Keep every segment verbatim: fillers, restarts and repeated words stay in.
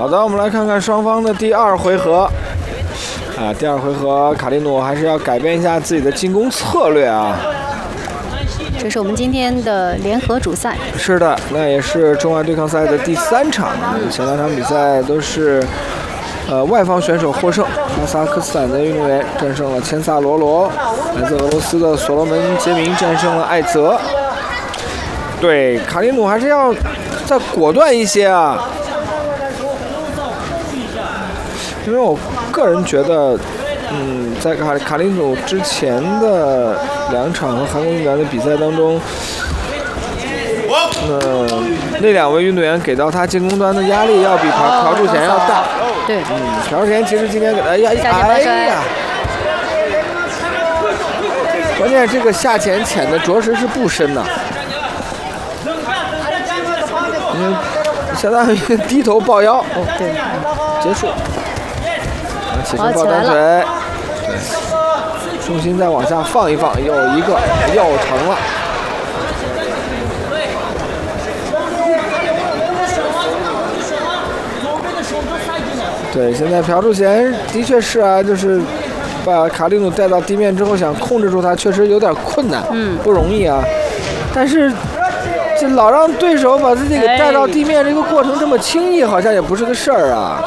好的，我们来看看双方的第二回合。啊，第二回合卡利努还是要改变一下自己的进攻策略啊。 这是我们今天的联合主赛。 是的，那也是中外对抗赛的第三场。前两场比赛都是呃外方选手获胜，哈萨克斯坦的运动员战胜了千萨罗罗，来自俄罗斯的所罗门杰明战胜了艾泽。对，卡利努还是要再果断一些啊，因为我个人觉得。嗯，在卡卡利努之前的两场和韩国运动员的比赛当中，呃，那两位运动员给到他进攻端的压力要比朴朴柱贤要大。 对， 嗯，朴柱贤其实今天给他，哎呀，哎呀，关键这个下潜潜的着实是不深呐，嗯，相当于低头抱腰。哦， 对， 结束。起身抱断腿，对，重心再往下放一放，又一个，又成了。对，现在朴柱贤的确是啊，就是把卡利努带到地面之后，想控制住他，确实有点困难， 嗯， 不容易啊。但是这老让对手把自己给带到地面，这个过程这么轻易，好像也不是个事儿啊。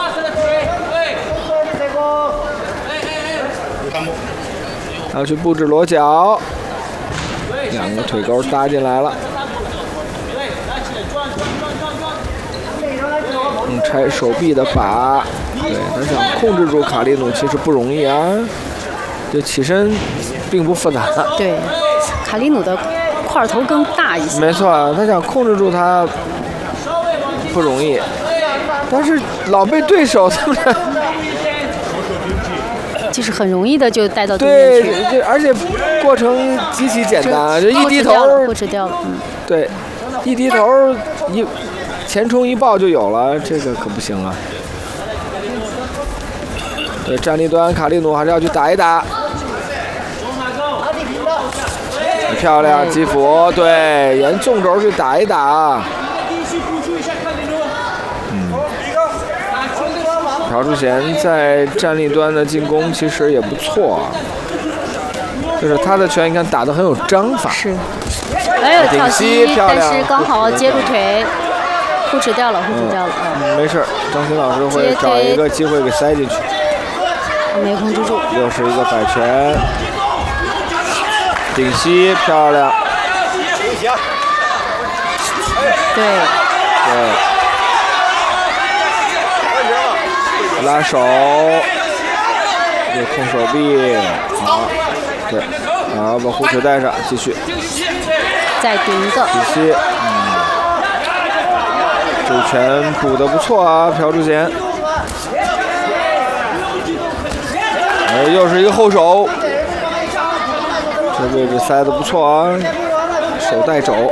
要去布置裸脚，两个腿沟搭进来了。嗯，拆手臂的把，对，他想控制住卡利努其实不容易啊。这起身并不复杂。 对，卡利努的块头更大一些。 没错，他想控制住他不容易，但是老被对手这么。 就是很容易的就带到对面去， 对，而且过程极其简单，就一低头， 不吃掉了，嗯， 对，一低头一前冲一抱就有了，这个可不行啊。对，站立端卡利努还是要去打一打，漂亮基辅，对，沿纵轴去打一打。朴柱贤在站立端的进攻其实也不错啊，就是他的拳你看打得很有章法。 是，还有跳膝，但是刚好接住腿，护持掉了，护持掉了。 嗯，没事，张鑫老师会找一个机会给塞进去。 没控制住。 又是一个摆拳，顶膝漂亮。 对。 对。拉手，又控手臂，好，对，好，把护腿带上，继续， 再顶一个， 继续，嗯，这一拳补得不错啊，朴柱贤，哎，又是一个后手，这位置塞得不错啊，手带肘，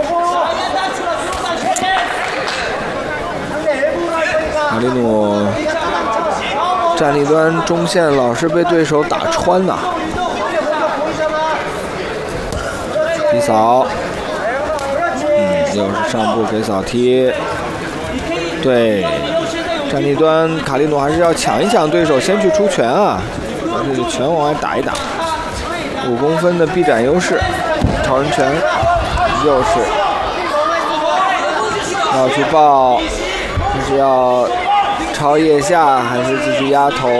卡利努。站立端中线老是被对手打穿呐、啊，踢扫，嗯，又是上步给扫踢，对，站立端卡利努还是要抢一抢对手，先去出拳啊，把这个拳往外打一打，五公分的臂展优势，超人拳，又是要去抱，还是要。朝腋下还是继续压头？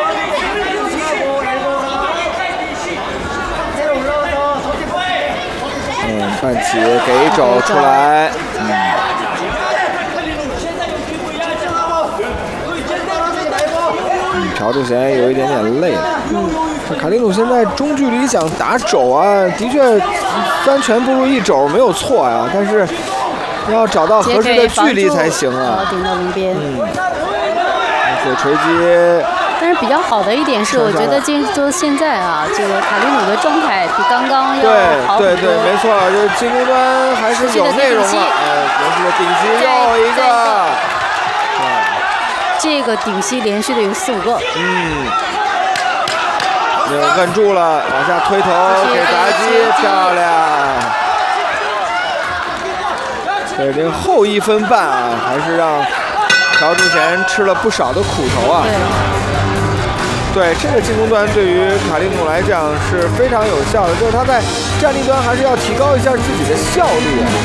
嗯，半起给肘出来。嗯。嗯，朴柱贤有一点点累了。嗯。这卡利努现在中距离想打肘啊，的确三拳不如一肘没有错呀、啊，但是要找到合适的距离才行啊。 顶到轮边。 嗯。对锤击， 但是比较好的一点是，我觉得今就现在啊，这个卡利努的状态比刚刚要好很多。 对对对，没错，就是进攻端还是有内容了。哎，连续的顶膝又一个。 这个顶膝连续的有四五个。 嗯。又摁住了，往下推头给砸击，漂亮。对，这后一分半啊，还是让朴柱贤吃了不少的苦头啊。对，对这个进攻端对于卡利努来讲是非常有效的，就是他在站立端还是要提高一下自己的效率啊。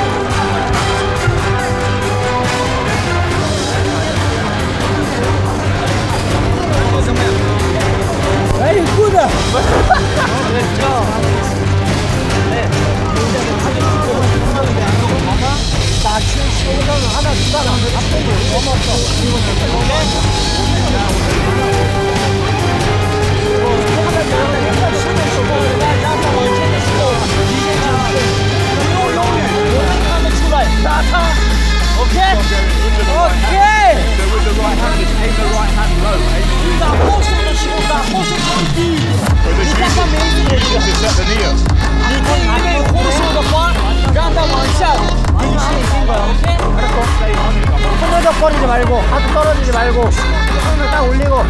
哎，good。打球球上拿到上场的他不有多么高，他在原来原来吃的时候，人家让他往前的时候，提前抢球，不用犹豫，我能看得出来，打他 ，OK， OK。打后手的时候，打后手放低一点，你看他没这个，你可以因为后手的话，让他往下。 손을 더 버리지 말고 하도 떨어지지 말고 손을 딱 올리고